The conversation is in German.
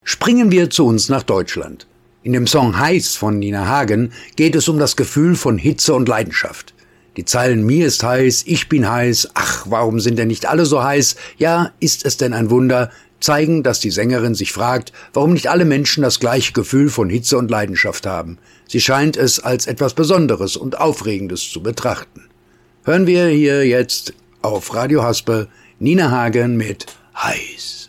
Springen wir zu uns nach Deutschland. In dem Song Heiß von Nina Hagen geht es um das Gefühl von Hitze und Leidenschaft. Die Zeilen Mir ist heiß, ich bin heiß, ach, warum sind denn nicht alle so heiß? Ja, ist es denn ein Wunder? Zeigen, dass die Sängerin sich fragt, warum nicht alle Menschen das gleiche Gefühl von Hitze und Leidenschaft haben. Sie scheint es als etwas Besonderes und Aufregendes zu betrachten. Hören wir hier jetzt auf Radio Haspe Nina Hagen mit Heiß.